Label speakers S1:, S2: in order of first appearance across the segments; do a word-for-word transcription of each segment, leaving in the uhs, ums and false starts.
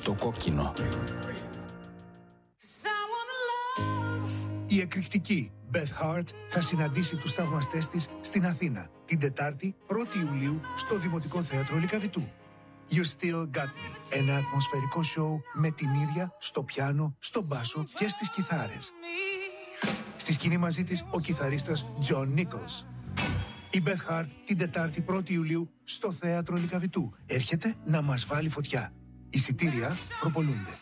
S1: Στο κόκκινο.
S2: Η εκρηκτική Beth Hart θα συναντήσει τους θαυμαστές της στην Αθήνα την Τετάρτη πρώτη Ιουλίου στο Δημοτικό Θέατρο Λυκαβητού. You Still Got Me. Ένα ατμοσφαιρικό σοου με την ίδια στο πιάνο, στο μπάσο και στις κιθάρες. Στη σκηνή μαζί της ο κιθαρίστας John Nichols. Η Beth Hart την Τετάρτη πρώτη Ιουλίου στο Θέατρο Λυκαβητού. Έρχεται να μας βάλει φωτιά. Εισιτήρια προπολούνται.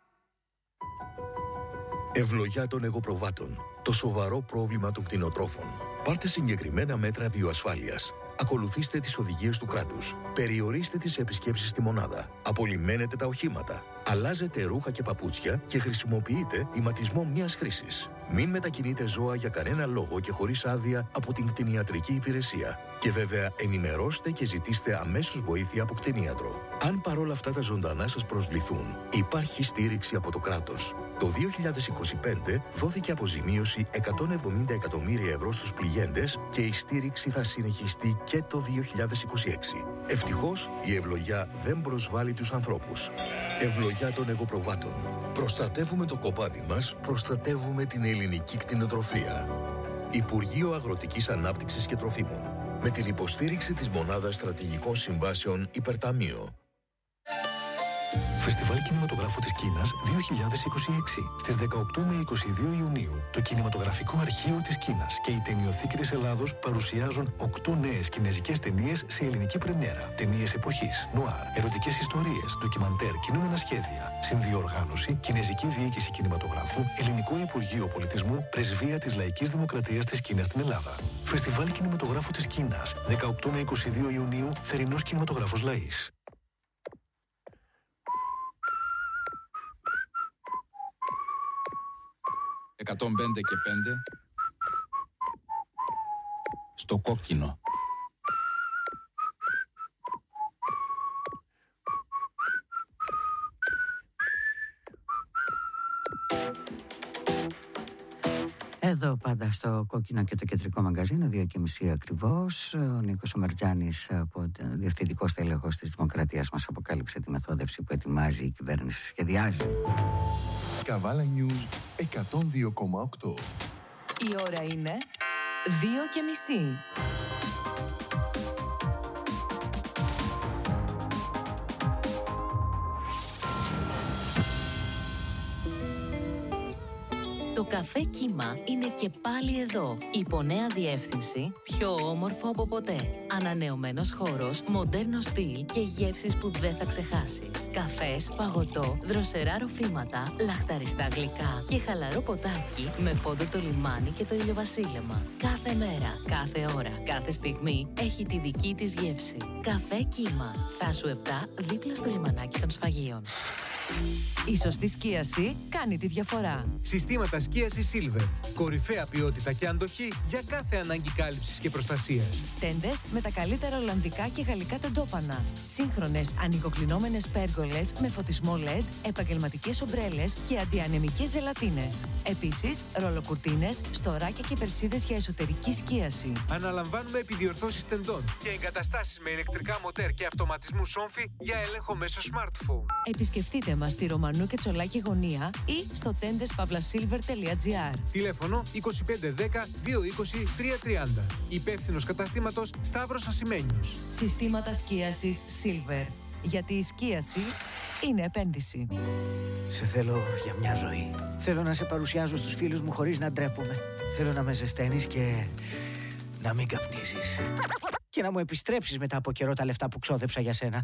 S3: Ευλογιά των εγωπροβάτων. Το σοβαρό πρόβλημα των κτηνοτρόφων. Πάρτε συγκεκριμένα μέτρα βιοασφάλειας. Ακολουθήστε τις οδηγίες του κράτους. Περιορίστε τις επισκέψεις στη μονάδα. Απολυμμένετε τα οχήματα. Αλλάζετε ρούχα και παπούτσια και χρησιμοποιείτε ηματισμό μιας χρήσης. Μην μετακινείτε ζώα για κανένα λόγο και χωρίς άδεια από την κτηνιατρική υπηρεσία. Και βέβαια ενημερώστε και ζητήστε αμέσως βοήθεια από κτηνίατρο. Αν παρόλα αυτά τα ζωντανά σας προσβληθούν, υπάρχει στήριξη από το κράτος. Το δύο χιλιάδες είκοσι πέντε δόθηκε αποζημίωση εκατόν εβδομήντα εκατομμύρια ευρώ στους πληγέντες και η στήριξη θα συνεχιστεί και το δύο χιλιάδες είκοσι έξι. Ευτυχώς η ευλογιά δεν προσβάλλει τους ανθρώπους. Ευλογιά των εγωπροβάτων. Προστατεύουμε το κοπάδι μας, προστατεύουμε την ελληνική κτηνοτροφία. Υπουργείο Αγροτικής Ανάπτυξης και Τροφίμων. Με την υποστήριξη της Μονάδας Στρατηγικών Συμβάσεων Υπερταμείο.
S4: Φεστιβάλ Κινηματογράφου της Κίνας δύο χιλιάδες είκοσι έξι. Στις δεκαοκτώ με είκοσι δύο Ιουνίου, το Κινηματογραφικό Αρχείο της Κίνας και η Ταινιοθήκη της Ελλάδος παρουσιάζουν οκτώ νέες κινεζικές ταινίες σε ελληνική πρεμιέρα. Ταινίες εποχής, νουάρ, ερωτικές ιστορίες, ντοκιμαντέρ, κινούμενα σχέδια. Συνδιοργάνωση, Κινεζική Διοίκηση Κινηματογράφου, Ελληνικό Υπουργείο Πολιτισμού, Πρεσβεία της Λαϊκής Δημοκρατίας της Κίνας στην Ελλάδα. Φεστιβάλ Κινηματογράφου της Κίνας, δεκαοκτώ με είκοσι δύο Ιουνίου, Θερινός Κινηματογράφος Λαΐς.
S1: εκατόν πέντε και πέντε στο κόκκινο.
S5: Εδώ πάντα στο κόκκινο και το κεντρικό μαγκαζίνο, δύο και μισή ακριβώς. Ο Νίκος Μαρτζάνης, από διευθυντικός τέλεχος της Δημοκρατίας, μας αποκάλυψε τη μεθόδευση που ετοιμάζει η κυβέρνηση, σχεδιάζει.
S6: Καβάλα News εκατόν δύο κόμμα οκτώ.
S7: Η ώρα είναι δύο και μισή. Το καφέ Κύμα είναι και πάλι εδώ. Υπό νέα διεύθυνση, πιο όμορφο από ποτέ. Ανανεωμένος χώρος, μοντέρνο στυλ και γεύσεις που δεν θα ξεχάσεις. Καφές, παγωτό, δροσερά ροφήματα, λαχταριστά γλυκά και χαλαρό ποτάκι με φόντο το λιμάνι και το ηλιοβασίλεμα. Κάθε μέρα, κάθε ώρα, κάθε στιγμή έχει τη δική της γεύση. Καφέ Κύμα. Θάσου επτά, δίπλα στο λιμανάκι των Σφαγείων. Η σωστή σκίαση κάνει τη διαφορά.
S8: Συστήματα σκίασης Silver. Κορυφαία ποιότητα και αντοχή για κάθε ανάγκη κάλυψης και προστασίας.
S7: Τέντες με τα καλύτερα ολλανδικά και γαλλικά τεντόπανα. Σύγχρονες ανοικοκλεινόμενες πέργολες με φωτισμό ελ ι ντι, επαγγελματικές ομπρέλες και αντιανεμικές ζελατίνες. Επίσης, ρολοκουρτίνες, στοράκια και περσίδες για εσωτερική σκίαση.
S8: Αναλαμβάνουμε επιδιορθώσεις τεντών και εγκαταστάσεις με ηλεκτρικά μοτέρ και αυτοματισμού σόμφι για έλεγχο μέσω smartphone.
S7: Επισκεφτείτε μας στη Ρωμανού και Τσολάκη Γωνία ή στο τέντες παύλα σίλβερ τελεία τζι άρ.
S8: Τηλέφωνο είκοσι πέντε δέκα δύο είκοσι τρία τριάντα. Υπεύθυνος καταστήματος Σταύρος Ασημένιος.
S7: Συστήματα σκίασης Silver. Γιατί η σκίαση είναι επένδυση.
S9: Σε θέλω για μια ζωή. Θέλω να σε παρουσιάζω στους φίλους μου χωρίς να ντρέπομαι. Θέλω να με ζεσταίνεις και να μην καπνίζεις. Και να μου επιστρέψεις μετά από καιρό τα λεφτά που ξόδεψα για σένα.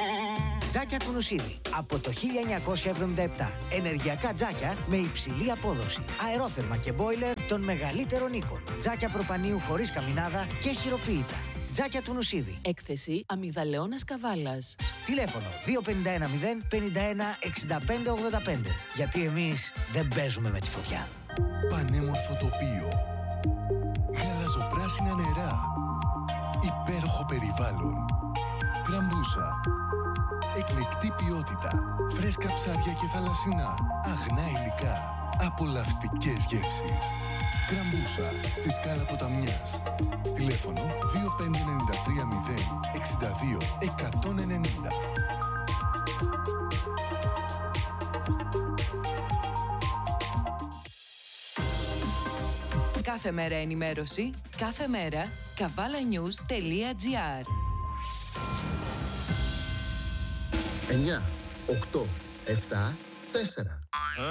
S9: Τζάκια του Νουσίδη. Από το χίλια εννιακόσια εβδομήντα επτά. Ενεργειακά τζάκια με υψηλή απόδοση. Αερόθερμα και μπόιλερ των μεγαλύτερων οίκων. Τζάκια προπανίου χωρίς καμινάδα και χειροποίητα. Τζάκια του Νουσίδη.
S7: Έκθεση αμυγδαλαιώνας Καβάλας.
S9: Τηλέφωνο δύο πέντε ένα μηδέν πενήντα ένα εξήντα πέντε ογδόντα πέντε. Γιατί εμείς δεν παίζουμε με τη φωτιά.
S6: Πανέμορφο τοπίο. Γαλαζοπράσινα νερά. Υπέροχο περιβάλλον. Γκραμπούσα. Εκλεκτή ποιότητα, φρέσκα ψάρια και θαλασσινά, αγνά υλικά, απολαυστικές γεύσεις. Γκραμπούσα, στη Σκάλα Ποταμιάς. Τηλέφωνο δύο πέντε εννιά τρία μηδέν εξήντα δύο εκατόν ενενήντα.
S10: Κάθε μέρα ενημέρωση, κάθε μέρα καβάλα νιούς τελεία τζι άρ.
S11: εννιά, οκτώ, επτά, τέσσερα.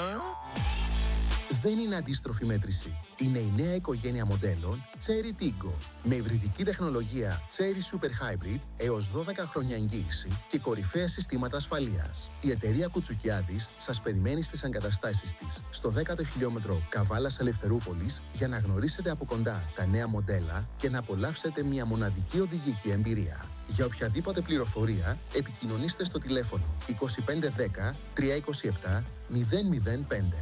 S11: Δεν είναι αντίστροφη μέτρηση. Είναι η νέα οικογένεια μοντέλων Chery Tiggo. Με υβριδική τεχνολογία Chery Super Hybrid έως δώδεκα χρόνια εγγύηση και κορυφαία συστήματα ασφαλείας. Η εταιρεία Κουτσουκιάδης σας περιμένει στις εγκαταστάσεις της στο δέκατο χιλιόμετρο Καβάλας Ελευθερούπολης για να γνωρίσετε από κοντά τα νέα μοντέλα και να απολαύσετε μια μοναδική οδηγική εμπειρία. Για οποιαδήποτε πληροφορία, επικοινωνήστε στο τηλέφωνο είκοσι πέντε δέκα τριακόσια είκοσι επτά μηδέν μηδέν πέντε.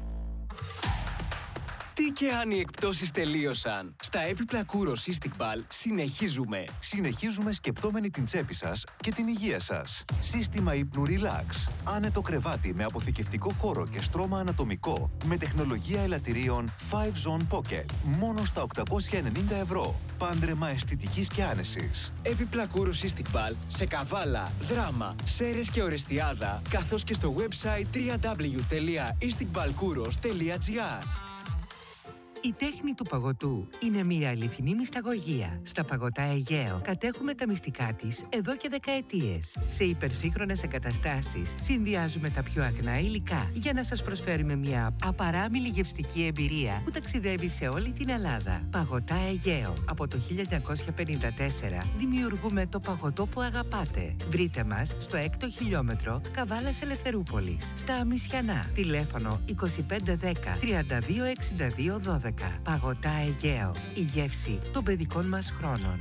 S12: Τι και αν οι εκπτώσεις τελείωσαν. Στα έπιπλα Kouros Istikbal συνεχίζουμε.
S13: Συνεχίζουμε σκεπτόμενοι την τσέπη σας και την υγεία σας. Σύστημα ύπνου Relax. Άνετο κρεβάτι με αποθηκευτικό χώρο και στρώμα ανατομικό. Με τεχνολογία ελαττηρίων φάιβ Zone Pocket. Μόνο στα οκτακόσια ενενήντα ευρώ. Πάντρεμα αισθητικής και άνεσης.
S12: Έπιπλα Kouros Istikbal σε Καβάλα, Δράμα, Σέρρες και Ορεστιάδα, καθώς και στο website double-u double-u double-u τελεία istikbalkouros τελεία τζι άρ.
S14: Η τέχνη του παγωτού είναι μια αληθινή μυσταγωγία. Στα Παγωτά Αιγαίο κατέχουμε τα μυστικά της εδώ και δεκαετίες. Σε υπερσύγχρονες εγκαταστάσεις συνδυάζουμε τα πιο αγνά υλικά για να σας προσφέρουμε μια απαράμιλη γευστική εμπειρία που ταξιδεύει σε όλη την Ελλάδα. Παγωτά Αιγαίο. Από το χίλια εννιακόσια πενήντα τέσσερα δημιουργούμε το παγωτό που αγαπάτε. Βρείτε μας στο έκτο χιλιόμετρο Καβάλας Ελευθερούπολης, στα Αμισιανά. Τηλέφωνο είκοσι πέντε δέκα τριάντα δύο εξήντα δύο δώδεκα. Παγωτά Αιγαίο. Η γεύση των παιδικών μας χρόνων.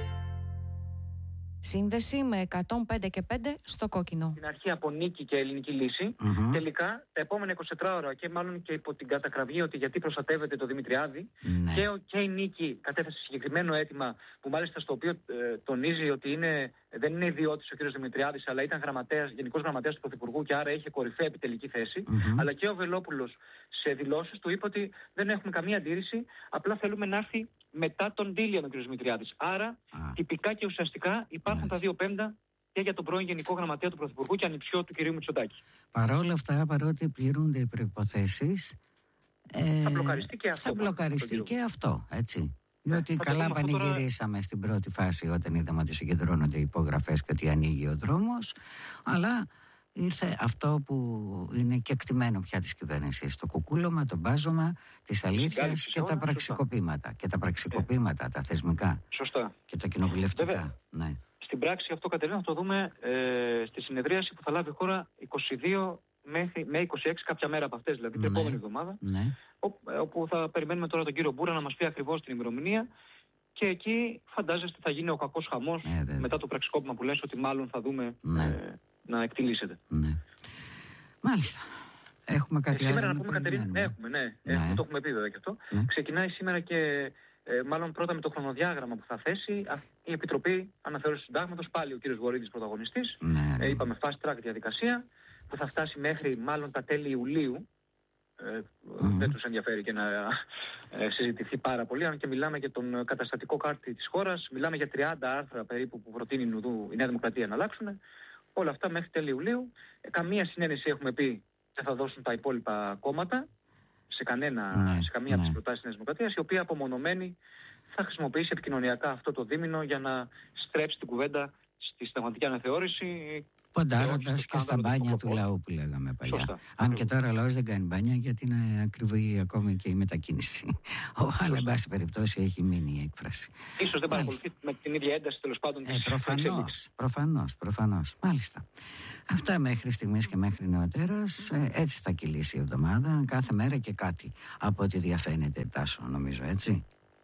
S15: Σύνδεση με εκατόν πέντε και πέντε στο κόκκινο.
S16: Στην αρχή από νίκη και ελληνική λύση. Mm-hmm. Τελικά τα επόμενα είκοσι τέσσερα ώρα και μάλλον και υπό την κατακραυγή ότι γιατί προστατεύεται το Δημητριάδη. Mm-hmm. Και, και η νίκη κατέθεσε συγκεκριμένο αίτημα που μάλιστα στο οποίο ε, τονίζει ότι είναι, δεν είναι ιδιώτης ο κ. Δημητριάδης, αλλά ήταν γραμματέας, γενικός γραμματέας του Πρωθυπουργού και άρα είχε κορυφαία επιτελική θέση. Mm-hmm. Αλλά και ο Βελόπουλος σε δηλώσεις του είπε ότι δεν έχουμε καμία αντίρρηση, απλά θέλουμε να έρθει μετά τον Ντίλιαν ο κ. Δημητριάδης. Άρα, ah. τυπικά και ουσιαστικά υπάρχουν yes. τα δύο πέμπτα και για τον πρώην Γενικό Γραμματέα του Πρωθυπουργού και ανιψιό του κ. Μητσοτάκη.
S5: Παρόλα αυτά, παρότι πληρούνται οι προϋποθέσεις, ε,
S16: θα μπλοκαριστεί και αυτό.
S5: Θα μπλοκαριστεί και αυτό, έτσι. Διότι θα καλά πανηγυρίσαμε τώρα στην πρώτη φάση όταν είδαμε ότι συγκεντρώνονται οι υπογραφές και ότι ανοίγει ο δρόμος, αλλά ήρθε αυτό που είναι και εκτιμένο πια της κυβέρνησης, το κουκούλωμα, το μπάζωμα της αλήθειας και τα πραξικοπήματα. Και τα πραξικοπήματα, ε. τα θεσμικά.
S16: Σωστά.
S5: Και τα κοινοβουλευτικά. Ναι.
S16: Στην πράξη αυτό, Κατερίνα, θα το δούμε ε, στη συνεδρίαση που θα λάβει η χώρα είκοσι δύο με είκοσι έξι, κάποια μέρα από αυτές, δηλαδή την ναι. επόμενη εβδομάδα.
S5: Ναι.
S16: Όπου θα περιμένουμε τώρα τον κύριο Μπούρα να μας πει ακριβώς την ημερομηνία. Και εκεί φαντάζεστε θα γίνει ο κακός χαμός ε, μετά το πραξικόπημα που λες ότι μάλλον θα δούμε ναι. ε, να εκτιλήσεται.
S5: Ναι. Μάλιστα. Έχουμε κάτι
S16: ε, σήμερα
S5: άλλο
S16: να πούμε, Κατερίνα, ναι, έχουμε, ναι, ναι. Έχουμε, το έχουμε πει βέβαια και αυτό. Ναι. Ξεκινάει σήμερα και ε, μάλλον πρώτα με το χρονοδιάγραμμα που θα θέσει η Επιτροπή Αναθεώρησης του Συντάγματος, πάλι ο κύριος Βορύδης πρωταγωνιστής.
S5: Ναι.
S16: Ε, είπαμε fast track διαδικασία που θα φτάσει μέχρι μάλλον τα τέλη Ιουλίου. Ε, mm-hmm. Δεν τους ενδιαφέρει και να ε, συζητηθεί πάρα πολύ, αν και μιλάμε για τον καταστατικό κάρτη της χώρας, μιλάμε για τριάντα άρθρα περίπου που προτείνει η Νέα Δημοκρατία να αλλάξουν. Όλα αυτά μέχρι τέλη Ιουλίου. Ε, καμία συνένεση έχουμε πει δεν θα δώσουν τα υπόλοιπα κόμματα σε, κανένα, mm-hmm. σε καμία mm-hmm. από τις προτάσεις της Νέας Δημοκρατίας, η οποία απομονωμένη θα χρησιμοποιήσει επικοινωνιακά αυτό το δίμηνο για να στρέψει την κουβέντα στη συνταγματική αναθεώρηση.
S5: Ποντάροντας και στα μπάνια του λαού που λέγαμε παλιά. Σωστά. Αν και τώρα ο λαός δεν κάνει μπάνια γιατί είναι ακριβή ακόμη και η μετακίνηση. Αλλά εν πάση περιπτώσει έχει μείνει η έκφραση.
S16: Ίσως δεν παρακολουθεί με την ίδια ένταση τέλος πάντων της
S5: ε, προφανώς, προφανώς, προφανώς. Μάλιστα. Αυτά μέχρι στιγμής και μέχρι νεοτέρας. Ε, έτσι θα κυλήσει η εβδομάδα. Κάθε μέρα και κάτι από ό,τι διαφαίνεται, Τάσο, νομίζω, έτσι.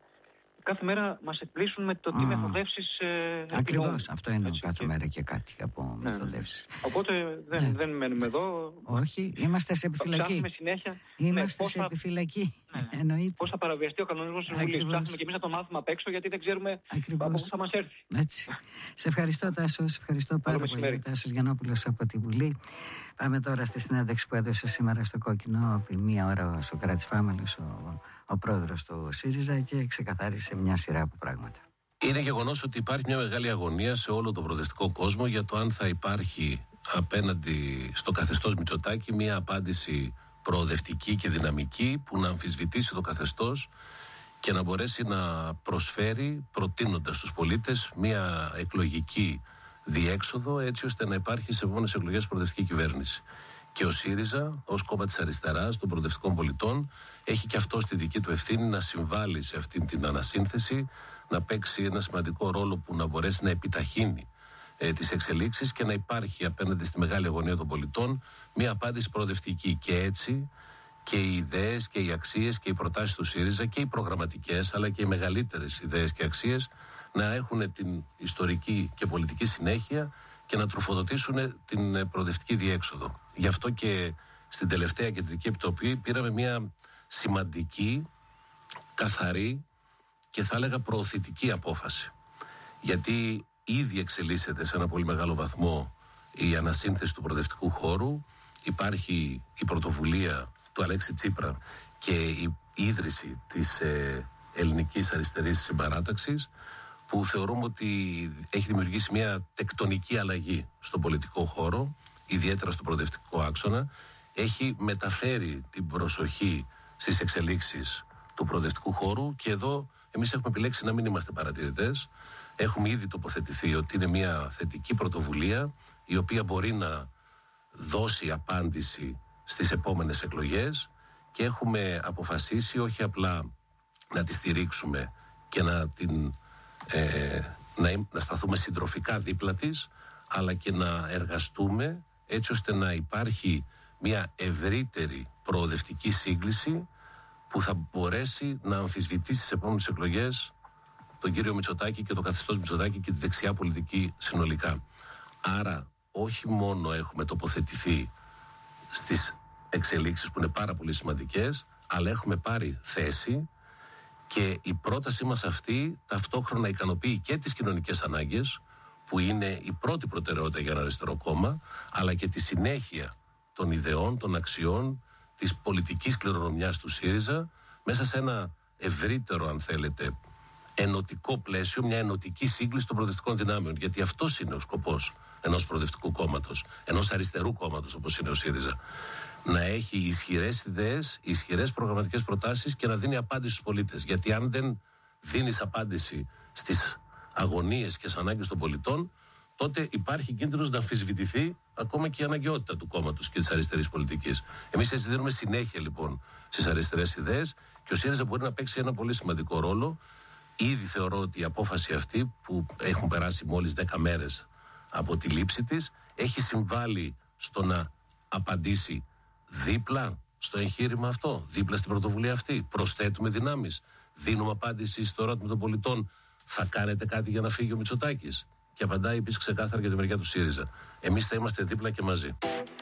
S16: Κάθε μέρα μας εκπλήσουν με το τι μεθοδεύσεις ε,
S5: ακριβώς, αυτό είναι έτσι, κάθε και... μέρα και κάτι από ναι, μεθοδεύσεις.
S16: Οπότε δεν, ναι. δεν μένουμε εδώ.
S5: Όχι, είμαστε σε επιφυλακή.
S16: Ψάχνουμε συνέχεια.
S5: Είμαστε
S16: ναι,
S5: σε
S16: θα...
S5: επιφυλακή.
S16: Ναι.
S5: Εννοείται.
S16: Πώς θα παραβιαστεί ο κανονισμός της Βουλής. Ψάχνουμε και εμείς να το μάθουμε απ' έξω γιατί δεν ξέρουμε ακριβώς. Από πού θα μας έρθει.
S5: Έτσι. Σε ευχαριστώ, Τάσο. Σε ευχαριστώ πάρα πολύ. Τάσος Γιαννόπουλος από τη Βουλή. Πάμε τώρα στη συνέντευξη που έδωσε σήμερα στο Κόκκινο. Από μία ώρα ο Σωκράτης Φάμελος, ο, ο πρόεδρος του ΣΥΡΙΖΑ, και ξεκαθάρισε μια σειρά από πράγματα.
S17: Είναι γεγονός ότι υπάρχει μια μεγάλη αγωνία σε όλο τον προοδευτικό κόσμο για το αν θα υπάρχει απέναντι στο καθεστώς Μητσοτάκη μια απάντηση προοδευτική και δυναμική που να αμφισβητήσει το καθεστώς και να μπορέσει να προσφέρει, προτείνοντας στους πολίτες, μια εκλογική διέξοδο, έτσι ώστε να υπάρχει σε επόμενες εκλογές προοδευτική κυβέρνηση. Και ο ΣΥΡΙΖΑ, ως κόμμα της αριστεράς, των προοδευτικών πολιτών, έχει και αυτό στη δική του ευθύνη να συμβάλλει σε αυτήν την ανασύνθεση, να παίξει ένα σημαντικό ρόλο που να μπορέσει να επιταχύνει ε, τις εξελίξεις και να υπάρχει απέναντι στη μεγάλη αγωνία των πολιτών μια απάντηση προοδευτική. Και έτσι και οι ιδέες και οι αξίες και οι προτάσεις του ΣΥΡΙΖΑ και οι προγραμματικές, αλλά και οι μεγαλύτερες ιδέες και αξίες να έχουν την ιστορική και πολιτική συνέχεια και να τροφοδοτήσουν την προοδευτική διέξοδο. Γι' αυτό και στην τελευταία Κεντρική Επιτροπή πήραμε μια σημαντική, καθαρή και θα έλεγα προωθητική απόφαση. Γιατί ήδη εξελίσσεται σε ένα πολύ μεγάλο βαθμό η ανασύνθεση του προοδευτικού χώρου. Υπάρχει η πρωτοβουλία του Αλέξη Τσίπρα και η ίδρυση της ε, ελληνικής αριστερής συμπαράταξης, που θεωρούμε ότι έχει δημιουργήσει μια τεκτονική αλλαγή στον πολιτικό χώρο, ιδιαίτερα στο προοδευτικό άξονα. Έχει μεταφέρει την προσοχή στις εξελίξεις του προοδευτικού χώρου και εδώ εμείς έχουμε επιλέξει να μην είμαστε παρατηρητές. Έχουμε ήδη τοποθετηθεί ότι είναι μια θετική πρωτοβουλία η οποία μπορεί να δώσει απάντηση στις επόμενες εκλογές και έχουμε αποφασίσει όχι απλά να τη στηρίξουμε και να, την, ε, να, να σταθούμε συντροφικά δίπλα της, αλλά και να εργαστούμε έτσι ώστε να υπάρχει μια ευρύτερη προοδευτική σύγκληση που θα μπορέσει να αμφισβητήσει στις επόμενες εκλογές τον κύριο Μητσοτάκη και το καθεστώς Μητσοτάκη και τη δεξιά πολιτική συνολικά. Άρα όχι μόνο έχουμε τοποθετηθεί στις εξελίξεις που είναι πάρα πολύ σημαντικές, αλλά έχουμε πάρει θέση και η πρότασή μας αυτή ταυτόχρονα ικανοποιεί και τις κοινωνικές ανάγκες, που είναι η πρώτη προτεραιότητα για ένα αριστερό κόμμα, αλλά και τη συνέχεια των ιδεών, των αξιών, της πολιτικής κληρονομιάς του ΣΥΡΙΖΑ μέσα σε ένα ευρύτερο, αν θέλετε, ενωτικό πλαίσιο, μια ενωτική σύγκληση των προοδευτικών δυνάμεων. Γιατί αυτός είναι ο σκοπός ενός προοδευτικού κόμματος, ενός αριστερού κόμματος όπως είναι ο ΣΥΡΙΖΑ. Να έχει ισχυρές ιδέες, ισχυρές προγραμματικές προτάσεις και να δίνει απάντηση στους πολίτες. Γιατί αν δεν δίνεις απάντηση στις αγωνίες και στις ανάγκες των πολιτών, τότε υπάρχει κίνδυνος να αμφισβητηθεί ακόμα και η αναγκαιότητα του κόμματος και της αριστερής πολιτικής. Εμείς έτσι δίνουμε συνέχεια λοιπόν στις αριστερές ιδέες και ο ΣΥΡΙΖΑ μπορεί να παίξει ένα πολύ σημαντικό ρόλο. Ήδη θεωρώ ότι η απόφαση αυτή, που έχουν περάσει μόλις δέκα μέρες από τη λήψη της, έχει συμβάλει στο να απαντήσει δίπλα στο εγχείρημα αυτό, δίπλα στην πρωτοβουλία αυτή. Προσθέτουμε δυνάμεις, δίνουμε απάντηση στο ερώτημα των πολιτών. Θα κάνετε κάτι για να φύγει ο Μητσοτάκης? Και απαντάει επίσης ξεκάθαρα για τη μεριά του ΣΥΡΙΖΑ. Εμείς θα είμαστε δίπλα και μαζί.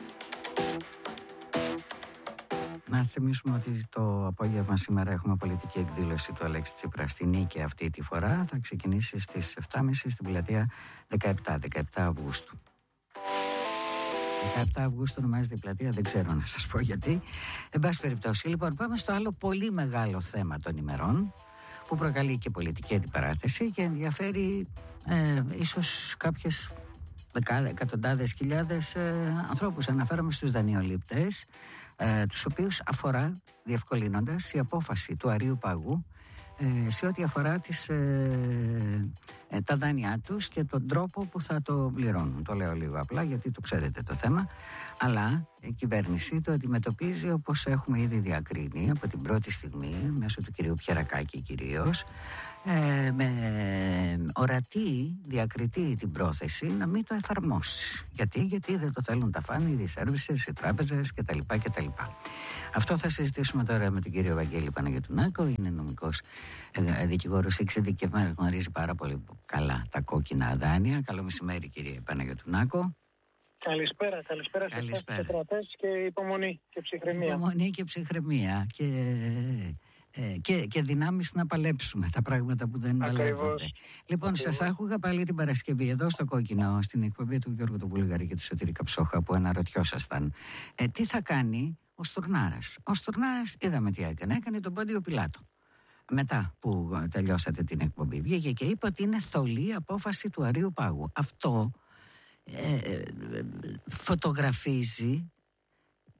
S5: Να θυμίσουμε ότι το απόγευμα σήμερα έχουμε πολιτική εκδήλωση του Αλέξη Τσίπρα στη Νίκη. Αυτή τη φορά θα ξεκινήσει στις επτά και μισή στην πλατεία δεκαεπτά Αυγούστου. δεκαεπτά Αυγούστου ονομάζεται η πλατεία, δεν ξέρω να σας πω γιατί. Εν πάση περιπτώσει, λοιπόν, πάμε στο άλλο πολύ μεγάλο θέμα των ημερών, που προκαλεί και πολιτική αντιπαράθεση και ενδιαφέρει ε, ίσως κάποιες δεκάδες, εκατοντάδες χιλιάδες ε, ανθρώπους. Αναφέρομαι στους δανειολήπτες, ε, τους οποίους αφορά, διευκολύνοντας, η απόφαση του Αρείου Παγού ε, σε ό,τι αφορά τις, ε, ε, τα δάνειά τους και τον τρόπο που θα το πληρώνουν. Το λέω λίγο απλά γιατί το ξέρετε το θέμα, αλλά η κυβέρνηση το αντιμετωπίζει όπως έχουμε ήδη διακρίνει από την πρώτη στιγμή, μέσω του κυρίου Πιερακάκη κυρίως, ε, με ορατή, διακριτή την πρόθεση να μην το εφαρμόσει. Γιατί, γιατί δεν το θέλουν τα φάνη, οι services, οι τράπεζες κτλ. κτλ. Αυτό θα συζητήσουμε τώρα με τον κύριο Βαγγέλη Παναγιωτουνάκο. Είναι νομικός ε, δικηγόρος εξειδικευμένος, γνωρίζει πάρα πολύ καλά τα κόκκινα δάνεια. Καλό μεσημέρι, κύριε Παναγιωτουνάκο.
S18: Καλησπέρα, καλησπέρα, καλησπέρα. Σε κρατές και υπομονή και ψυχραιμία.
S5: Υπομονή και ψυχραιμία και, ε, και, και δυνάμεις να παλέψουμε τα πράγματα που δεν παλεύονται. Λοιπόν, Ακριβώς. Σας άκουγα πάλι την Παρασκευή εδώ στο Κόκκινο, στην εκπομπή του Γιώργου του Βουλγαρή και του Σωτήρη Καψόχα, που αναρωτιόσασταν ε, τι θα κάνει ο Στουρνάρας. Ο Στουρνάρας είδαμε τι έκανε, έκανε τον Πόντιο Πιλάτο. Μετά που τελειώσατε την εκπομπή, βγήκε και είπε ότι είναι θολή απόφαση του Αρείου Πάγου. Αυτό Ε, φωτογραφίζει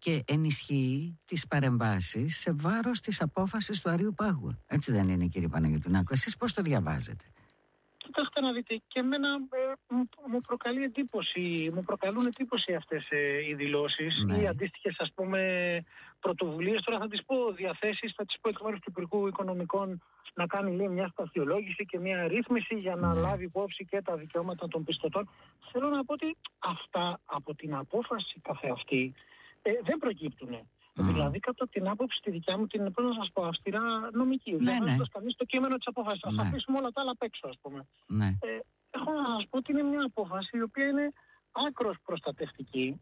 S5: και ενισχύει τις παρεμβάσεις σε βάρος της απόφασης του Αρείου Πάγου. Έτσι δεν είναι, κύριε Παναγιωτουνάκο? Εσείς πώς το διαβάζετε?
S18: Κοιτάξτε να δείτε, και εμένα ε, μου, μου προκαλεί εντύπωση, μου προκαλούν εντύπωση αυτές ε, οι δηλώσεις, ναι, ή αντίστοιχες, ας πούμε, πρωτοβουλίες. Τώρα θα τις πω διαθέσεις, θα τις πω εκ μέρους του Υπουργού Οικονομικών να κάνει, λέει, μια σταθιολόγηση και μια ρύθμιση για να, ναι, λάβει υπόψη και τα δικαιώματα των πιστωτών. Θέλω να πω ότι αυτά από την απόφαση καθεαυτή ε, δεν προκύπτουν. Mm. Δηλαδή, κατά την άποψη τη δικιά μου, την, πώς να σας πω, αυστηρά νομική. Ναι, διαβάζοντας, ναι, κανείς το κείμενο της απόφασης. Ναι. Ας αφήσουμε όλα τα άλλα απ' έξω, ας πούμε. Ναι. Ε, έχω να σας πω ότι είναι μια απόφαση η οποία είναι άκρως προστατευτική.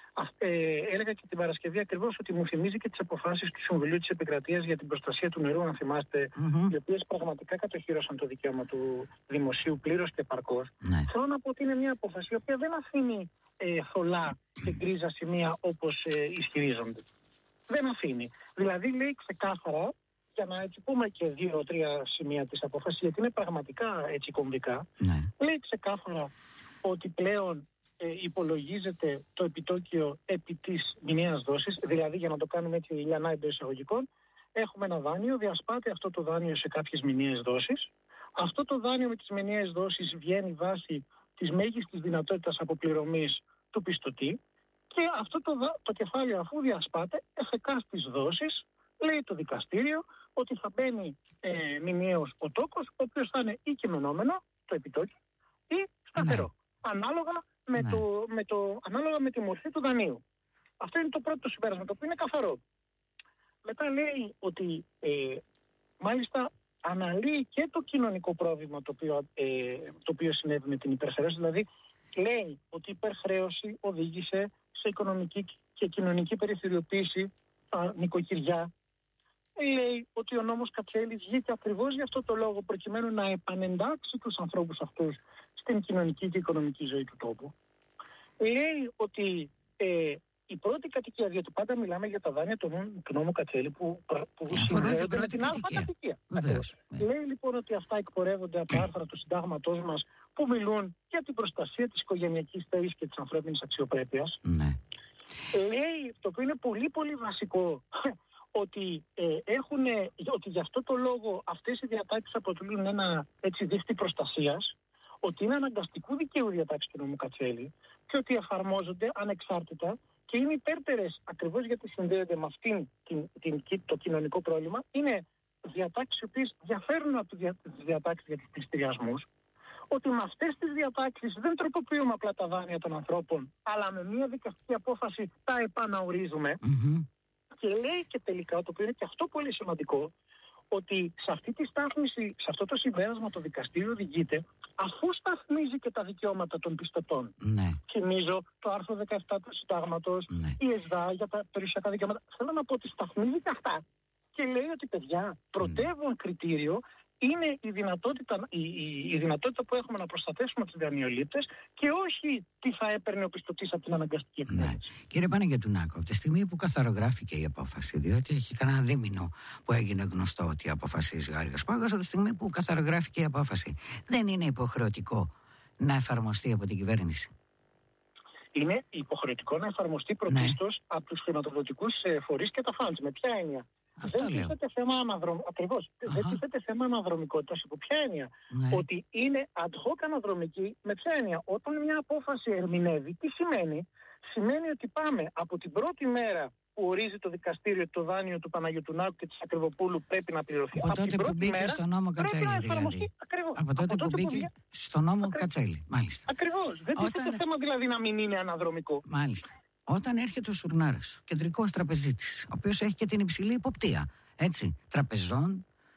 S18: Ε, έλεγα και την Παρασκευή ακριβώς ότι μου θυμίζει και τις αποφάσεις του Συμβουλίου της Επικρατείας για την προστασία του νερού, αν θυμάστε, mm-hmm, οι οποίες πραγματικά κατοχύρωσαν το δικαίωμα του δημοσίου πλήρως και επαρκώς. Ναι. Θέλω να πω ότι είναι μια απόφαση η οποία δεν αφήνει ε, θολά και γκρίζα σημεία όπως ε, ισχυρίζονται. Δεν αφήνει. Δηλαδή λέει ξεκάθαρα, για να έτσι πούμε και δύο-τρία σημεία της απόφασης, γιατί είναι πραγματικά έτσι κομβικά, ναι, λέει ξεκάθαρα ότι πλέον ε, υπολογίζεται το επιτόκιο επί της μηνιαίας δόσης, δηλαδή, για να το κάνουμε έτσι λιανά εντός εισαγωγικών, έχουμε ένα δάνειο, διασπάται αυτό το δάνειο σε κάποιες μηνιαίες δόσεις. Αυτό το δάνειο με τις μηνιαίες δόσεις βγαίνει βάσει της μέγιστης δυνατότητας αποπληρωμής του πιστωτή. Και αυτό το, το κεφάλαιο, αφού διασπάται, εφεκά στις δόσεις, λέει το δικαστήριο ότι θα μπαίνει ε, μηνιαίος ο τόκος, ο οποίος θα είναι ή κειμενόμενο, το επιτόκιο, ή σταθερό. Ναι. Ανάλογα, με ναι. το, με το, ανάλογα με τη μορφή του δανείου. Αυτό είναι το πρώτο συμπέρασμα, το οποίο είναι καθαρό. Μετά λέει ότι ε, μάλιστα αναλύει και το κοινωνικό πρόβλημα το οποίο, ε, το οποίο συνέβη με την υπερχρέωση. Δηλαδή λέει ότι η υπερχρέωση οδήγησε σε οικονομική και κοινωνική περιθωριοποίηση στα νοικοκυριά. Λέει ότι ο νόμος Κατσέλη βγήκε ακριβώς για αυτό το λόγο, προκειμένου να επανεντάξει τους ανθρώπους αυτούς στην κοινωνική και οικονομική ζωή του τόπου. Λέει ότι ε, η πρώτη κατοικία, διότι πάντα μιλάμε για τα δάνεια του, του νόμου Κατσέλη που, που συνδέονται με την άλλη κατοικία. Λέει λοιπόν ότι αυτά εκπορεύονται από άρθρα του συντάγματός μας που μιλούν για την προστασία της οικογενειακής θέησης και της ανθρώπινης αξιοπρέπειας. Ναι. Λέει, το οποίο είναι πολύ πολύ βασικό, ότι, ε, έχουν, ότι γι' αυτό το λόγο αυτές οι διατάξεις αποτελούν ένα έτσι δίχτυ προστασίας, ότι είναι αναγκαστικού δικαίου διατάξεις του νόμου Κατσέλη και ότι εφαρμόζονται ανεξάρτητα και είναι υπέρτερες ακριβώς γιατί συνδέονται με αυτήν την, την, την, το κοινωνικό πρόβλημα. Είναι διατάξεις οι οποίες διαφέρουν από τις διατάξεις για τους πληστηριασμούς. Ότι με αυτές τις διατάξεις δεν τροποποιούμε απλά τα δάνεια των ανθρώπων, αλλά με μια δικαστική απόφαση τα επαναορίζουμε. Mm-hmm. Και λέει και τελικά, το οποίο είναι και αυτό πολύ σημαντικό, ότι σε αυτή τη στάθμιση, σε αυτό το συμπέρασμα το δικαστήριο οδηγείται, αφού σταθμίζει και τα δικαιώματα των πιστωτών. Ναι. Θυμίζω το άρθρο δεκαεπτά του Συντάγματος, ναι, η ΕΣΔΑ για τα περιουσιακά δικαιώματα. Θέλω να πω ότι σταθμίζει και αυτά και λέει ότι, παιδιά, πρωτεύον mm. κριτήριο είναι η δυνατότητα, η, η, η δυνατότητα που έχουμε να προστατεύσουμε τους δανειολήπτες και όχι τι θα έπαιρνε ο πιστωτής από την αναγκαστική εκπαίδευση. Ναι. Κύριε Παναγιωτουνάκο, από τη στιγμή που καθαρογράφηκε η απόφαση, διότι έχει κανένα δίμηνο που έγινε γνωστό ότι αποφασίζει ο Άριος Πάγος, από τη στιγμή που καθαρογράφηκε η απόφαση, δεν είναι υποχρεωτικό να εφαρμοστεί από την κυβέρνηση? Είναι υποχρεωτικό να εφαρμοστεί πρωτίστως, ναι, από τους χρηματοδοτικούς φορείς και τα funds. Με ποια έννοια? Αυτό δεν τίθεται θέμα αναδρομ... Ακριβώς. Δεν τίθεται θέμα αναδρομικότητας. Υπό ποια έννοια? Ναι. Ότι είναι ad hoc αναδρομική. Με ποια έννοια? Όταν μια απόφαση ερμηνεύει, τι σημαίνει? Σημαίνει ότι πάμε από την πρώτη μέρα που ορίζει το δικαστήριο το δάνειο του Παναγιωτουνάκου και της Ακριβοπούλου πρέπει να πληρωθεί.
S5: Από, από τότε που μπήκε στο νόμο Κατσέλη, δηλαδή. Από τότε, από τότε που μπήκε που... στο νόμο Ακριβώς. Κατσέλη, μάλιστα.
S18: Ακριβώς. Δεν Όταν... τίθεται θέμα δηλαδή να μην είναι αναδρομικό.
S5: Μάλιστα. Όταν έρχεται ο Στουρνάρας, κεντρικός τραπεζίτης, ο οποίος έχει και την υψηλή υποπτία, έτσι, τραπεζών,